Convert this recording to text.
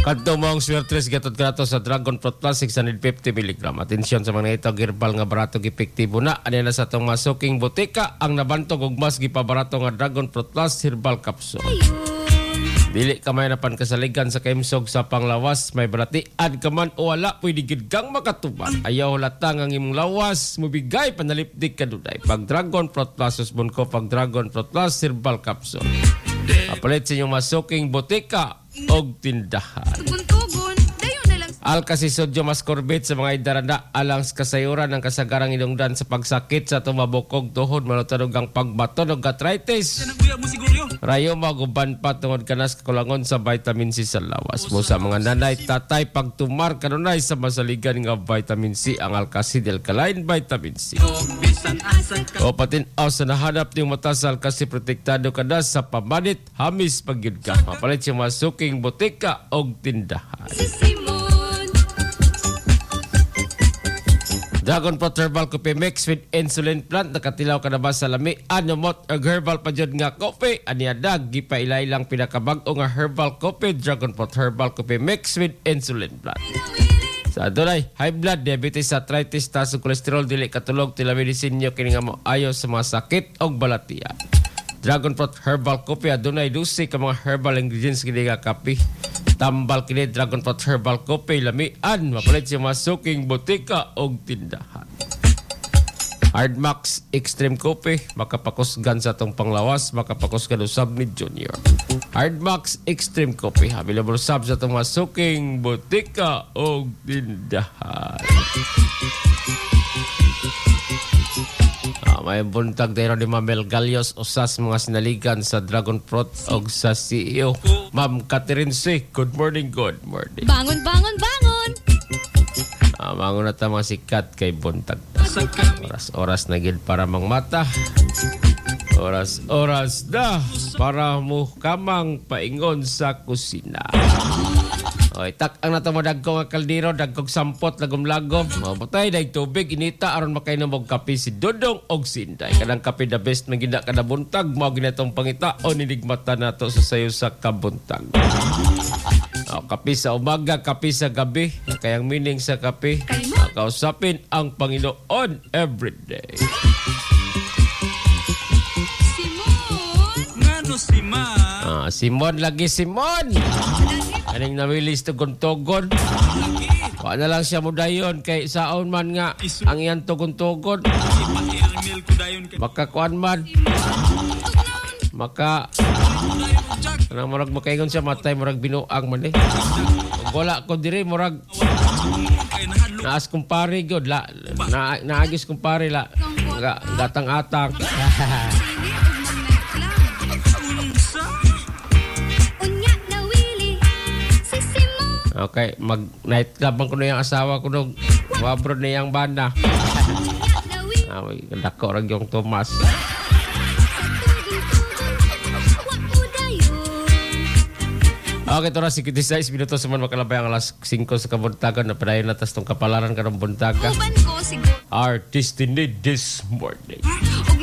Kadto mong swertres gatod grato sa Dragon Fruit Plus 650 mg. Atensyon sa mga ito herbal nga barato epektibo na ani na sa tong masuking botika ang nabantog og mas gipabarato nga Dragon Fruit Plus herbal capsule. Dili ka may napan kasaligan sa kaimsog sa panglawas, may baratian ka man o wala pwede gid kang makatuban. Ayaw latang ang imong lawas, mubigay panalipdik ka dunay. Pag Dragon Fruit Plus usbon ko pag Dragon Fruit Plus herbal capsule. Apalit sa inyong masuking botika og tindahan. Tugon-tugon, dayo na lang. Alkasi sodium ascorbate sa mga idaranda alang sa kasayuran ng kasagarang inungdan sa pagsakit sa tumabukog tuhod malutanog ang pagbaton og arthritis. Rayo maguban pa tungod kanas kakulangon sa vitamin C sa lawas. Mo sa mga nanay tatay pagtumar kanunay sa masaligan nga vitamin C ang Alkasi Alkaline vitamin C. O patin sa nahanap niyong mata sa Alkasi protektado kada sa pamanit hamis pagyud ka. Mapalit siya masuking botika og tindahan. Dragon Fruit Herbal Coffee Mix with Insulin Plant nakatilaw ka na ba sa lami? Ano mot ang herbal pa dyan nga coffee? Aniadag, gipailay-lang pinakabag-o nga herbal coffee. Dragon Fruit Herbal Coffee Mix with Insulin Plant. Sa adunay, high blood, diabetes, arthritis, taas ng kolesterol, dili katulog, telemedicine nyo, kini nga mo ayaw sa mga sakit o balatian. Dragon Fruit Herbal Coffee, adunay dusi ka mga herbal ingredients kini nga kape. Tambal kini Dragon Fruit Herbal Coffee lamian mapalit siya masuking botika og tindahan. Hard Max Extreme Coffee makapakusgan sa tong panglawas makapakusgan usab ni Junior. Hard Max Extreme Coffee available sab sa tong masuking botika og tindahan. May buntag tayo ni Mamel Galios usas mga sinaligan sa Dragon Fruit o sa CEO. Ma'am Catherine C. Good morning, good morning. Bangon, bangon, bangon! Bangon na ta mga sikat kay buntag. Oras-oras na gid para mangmata. Oras-oras na para mo kamang paingon sa kusina. Oy, tak ang natamo dagko nga kaldero, dagkog sampot, lagom-lagom. Mabutay dahil tubig, inita, aron makainom og kape si Dodong og Sinday. Kanang kape the best, magina ka na buntag, mga ginatong pangita, o niligmata na to sa sayo sa kabuntag. Kape sa umaga, kape sa gabi, kayang meaning sa kape, kausapin ang Panginoon everyday. Simon! Ngano si Ma? Simon lagi, Simon! Aning nawilis tugon-tugon. Wala na lang siya mudayon kay saon man nga ang iyang tugon-tugon. Maka kuan man. Maka anang murag makaingon siya matay murag binuang man eh. Wala ko diri murag naas kumpare gyud la naagis kumpare la gatang-atang. Okay, mag-night club ang kuno yung asawa ko nung wabro na yung banda. Dako rin yung Tomas. Okay, ito na 56 minutos naman makalabay ang alas 5 sa kabuntagan na padayon natas itong kapalaran ka ng buntaga. Our destiny this morning.